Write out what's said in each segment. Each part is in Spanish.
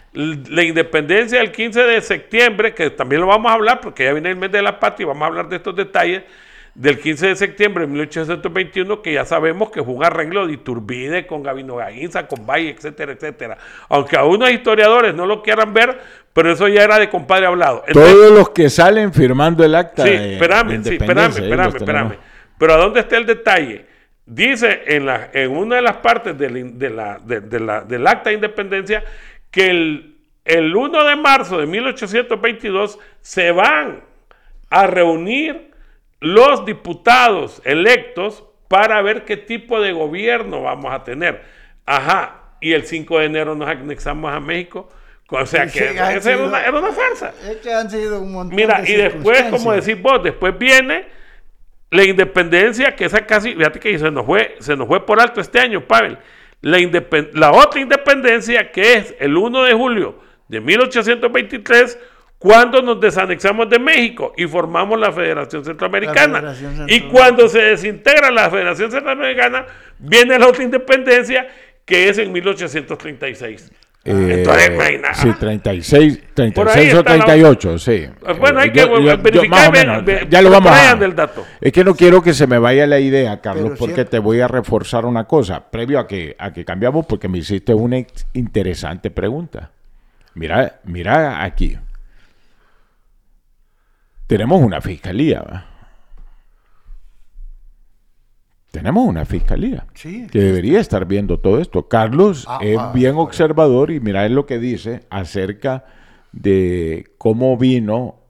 la independencia del 15 de septiembre, que también lo vamos a hablar porque ya viene el mes de la patria y vamos a hablar de estos detalles, del 15 de septiembre de 1821, que ya sabemos que fue un arreglo de Iturbide con Gabino Gainza, con Valle, etcétera, etcétera. Aunque algunos historiadores no lo quieran ver, pero eso ya era de compadre hablado. Entonces, todos los que salen firmando el acta de independencia. Espérame. Pero ¿a dónde está el detalle? Dice en una de las partes del acta de independencia que el 1 de marzo de 1822 se van a reunir los diputados electos para ver qué tipo de gobierno vamos a tener. Y el 5 de enero nos anexamos a México. O sea que era una farsa. Es que han sido un montón Mira, de y después, como decís vos, después viene la independencia, que esa casi, fíjate que se nos fue por alto este año, Pavel. La otra independencia, que es el 1 de julio de 1823, cuando nos desanexamos de México y formamos la Federación Centroamericana. Y cuando se desintegra la Federación Centroamericana, viene la otra independencia, que es en 1836. Entonces, sí, 36 o 38, sí. Bueno, hay que verificar ya lo vamos a del dato. Es que no quiero que se me vaya la idea, Carlos, porque te voy a reforzar una cosa, previo a que cambiamos, porque me hiciste una interesante pregunta. Mira aquí. Tenemos una fiscalía, ¿va? Tenemos una fiscalía que debería estar viendo todo esto. Carlos es bien observador y mira lo que dice acerca de cómo vino,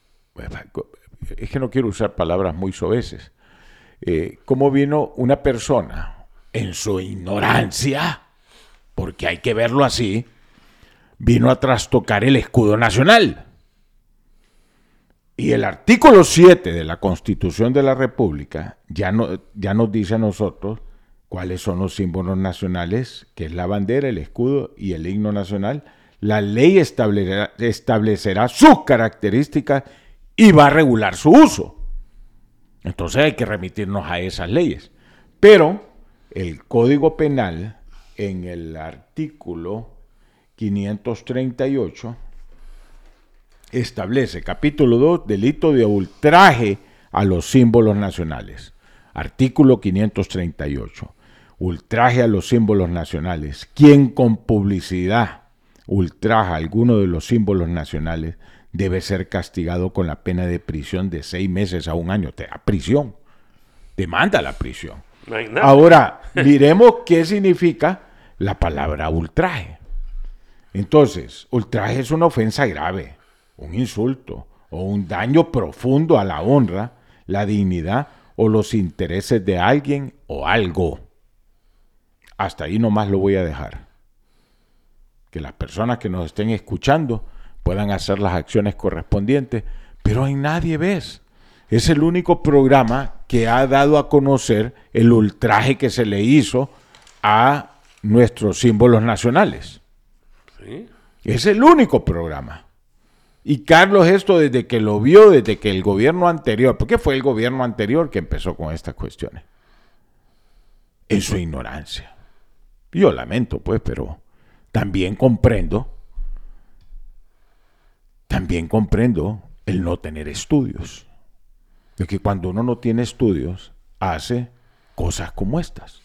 es que no quiero usar palabras muy soeces, cómo vino una persona en su ignorancia, porque hay que verlo así, vino a trastocar el escudo nacional. Y el artículo 7 de la Constitución de la República ya nos dice a nosotros cuáles son los símbolos nacionales, que es la bandera, el escudo y el himno nacional. La ley establecerá sus características y va a regular su uso. Entonces hay que remitirnos a esas leyes. Pero el Código Penal, en el artículo 538, establece, capítulo 2, delito de ultraje a los símbolos nacionales. Artículo 538, ultraje a los símbolos nacionales. Quien con publicidad ultraja alguno de los símbolos nacionales debe ser castigado con la pena de prisión de 6 meses a 1 año. Te da prisión, te manda a la prisión. No hay nada. Ahora, miremos qué significa la palabra ultraje. Entonces, ultraje es una ofensa grave, un insulto o un daño profundo a la honra, la dignidad o los intereses de alguien o algo. Hasta ahí nomás lo voy a dejar. Que las personas que nos estén escuchando puedan hacer las acciones correspondientes, pero en Nadie Ves. Es el único programa que ha dado a conocer el ultraje que se le hizo a nuestros símbolos nacionales. Sí. Es el único programa. Y Carlos esto desde que lo vio, desde que el gobierno anterior, porque fue el gobierno anterior que empezó con estas cuestiones, en su ignorancia. Yo lamento pues, pero también comprendo el no tener estudios. De que cuando uno no tiene estudios, hace cosas como estas.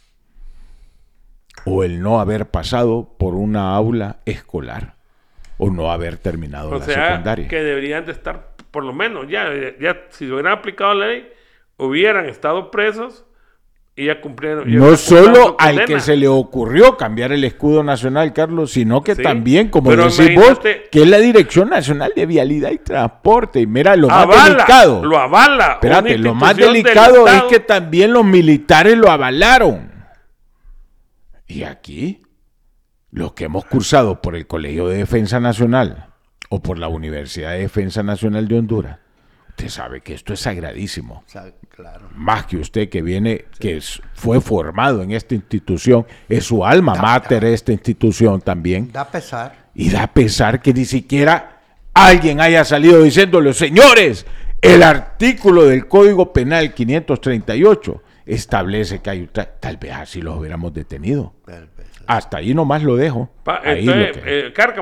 O el no haber pasado por una aula escolar. O no haber terminado la secundaria. Que deberían de estar, por lo menos, ya si hubieran aplicado la ley, hubieran estado presos y ya cumplieron. No solo al que se le ocurrió cambiar el escudo nacional, Carlos, sino que también, como decís vos, que es la Dirección Nacional de Vialidad y Transporte. Y mira, lo más delicado. Lo avala. Espérate, lo más delicado es que también los militares lo avalaron. Y aquí, los que hemos cursado por el Colegio de Defensa Nacional o por la Universidad de Defensa Nacional de Honduras, usted sabe que esto es sagradísimo. Claro. Más que usted que viene, que fue formado en esta institución, es su alma mater esta institución también. Da pesar. Y da pesar que ni siquiera alguien haya salido diciéndole, señores, el artículo del Código Penal 538 establece que hay, tal vez así los hubiéramos detenido. Hasta ahí nomás lo dejo. Cárcamo.